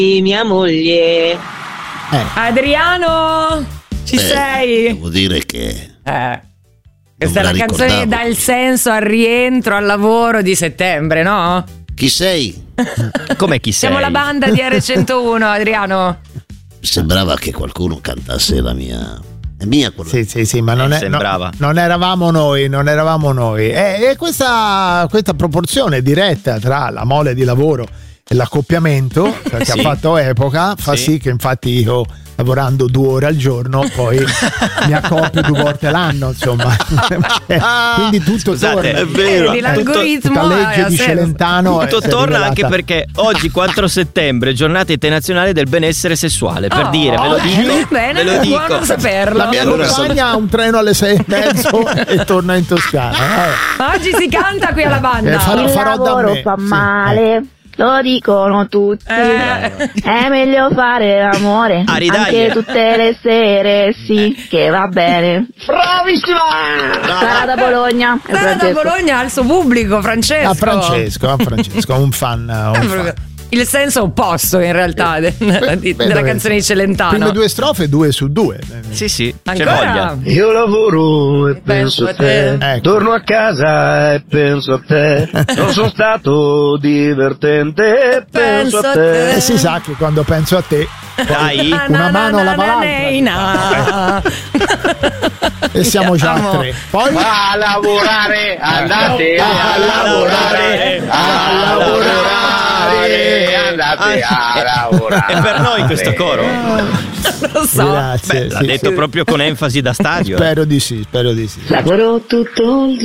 mia moglie. Adriano, ci sei? Devo dire che questa è la canzone che dà il senso al rientro al lavoro di settembre, no? Chi sei? Come chi sei? Siamo la banda di R101, Adriano. Sembrava che qualcuno cantasse la mia. È mia quella. Sì, ma non sembrava. Non eravamo noi. E questa proporzione diretta tra la mole di lavoro e l'accoppiamento che Sì. ha fatto epoca fa sì che infatti io, lavorando 2 ore al giorno, poi mi accoppio 2 volte l'anno, insomma. Quindi tutto torna. È vero. L'algoritmo Tutta legge di Celentano Tutto si è torna rivelata. anche perché oggi 4 settembre, giornata internazionale del benessere sessuale, per dire, ve lo dico. Bene, ve lo dico. buono saperlo. La mia compagna ha un treno alle 6:30 e torna in Toscana. Oggi si canta qui alla banda. Farò da me. Fa male, lo dicono tutti. È meglio fare l'amore Aridaglia. anche tutte le sere, sì, che va bene. Bravissima! Sara da Bologna. e Sara da Francesco. Bologna al suo pubblico, Francesco. A Francesco, un fan. Il senso opposto in realtà della canzone di Celentano. Prime 2 strofe, 2 su 2. Sì, c'è Ancora? voglia. Io lavoro e penso a te, Ecco. torno a casa e penso a te, non sono stato divertente e penso a te. E si sa che quando penso a te, Dai. una mano lava l'altra. E siamo già a 3. Poi A lavorare, andate a lavorare, a lavorare, andate a lavorare. È per noi questo coro. Lo so. grazie. L'ha sì, detto sì. proprio con enfasi da stadio. Spero di sì. Lavoro tutto il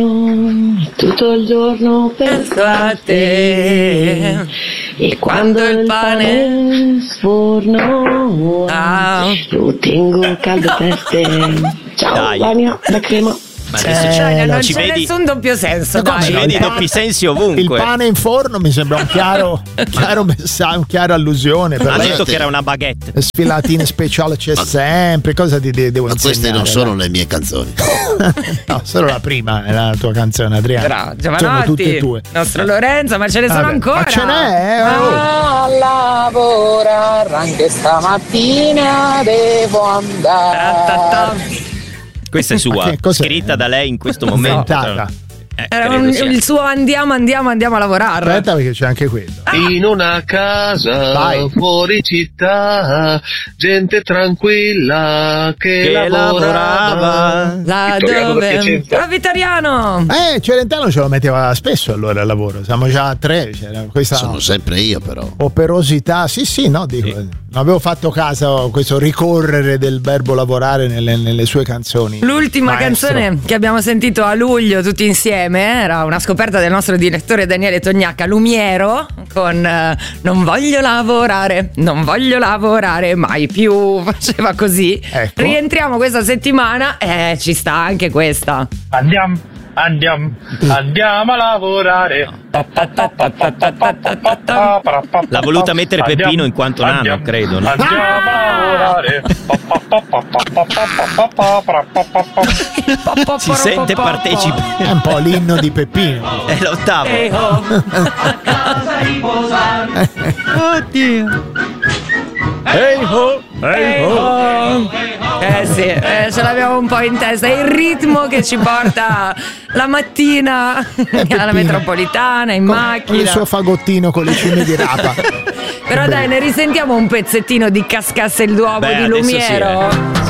giorno Penso a te. e Quando il pane sforno lo tengo caldo per te. Ciao, Dai. Vania, la crema. Ma adesso Non ci c'è vedi, nessun doppio senso, come dai. ci no? vedi Il doppi sensi Il ovunque. pane in forno mi sembra un chiaro messaggio, un chiaro allusione. Per Ha lei. detto che era una baguette. Le sfilatine speciali c'è sempre. Cosa ti devo Ma insegnare? queste non sono le mie canzoni. No, solo la prima è la tua canzone, Adriano. Bravo, Sono Giovanotti, tutte e 2. nostro Lorenzo, ma ce ne sono Vabbè, ancora. ma ce n'è, A lavorare anche stamattina devo andare. Questa è Ma sua, che cos'è? scritta da lei in questo momento. Inventata. Era Credo sia. il suo andiamo a lavorare. Aspetta perché c'è anche quello. In una casa Vai. fuori città, gente tranquilla che lavorava. Da Vittoriano da dove? Piacenza. Ah, Vittoriano! Celentano ce lo metteva spesso allora al lavoro. Siamo già a 3. C'era questa Sono sempre io, però. operosità. Sì, no, dico. Non avevo fatto caso a questo ricorrere del verbo lavorare nelle sue canzoni. L'ultima Maestro. canzone che abbiamo sentito a luglio tutti insieme era una scoperta del nostro direttore Daniele Tognacca, Lumiero, con non voglio lavorare mai più, faceva così. Ecco. Rientriamo questa settimana e ci sta anche questa. Andiamo a lavorare. L'ha voluta mettere Peppino in quanto nano, credo, no? Andiamo a lavorare. Si sente partecipe. È un po' l'inno di Peppino. È l'ottavo. Oddio. Hey ho, hey ho. Sì, ce l'abbiamo un po' in testa. È il ritmo che ci porta la mattina alla metropolitana, in Con il macchina. suo fagottino con le cime di rapa. Però dai, ne risentiamo un pezzettino di Cascasse il Duomo Beh, di adesso sì, Lumiero.